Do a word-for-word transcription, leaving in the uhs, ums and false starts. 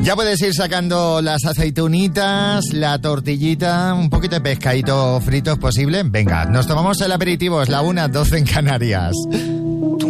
Ya puedes ir sacando las aceitunitas, la tortillita, un poquito de pescadito frito, ¿es posible? Venga, nos tomamos el aperitivo, es la una, doce en Canarias.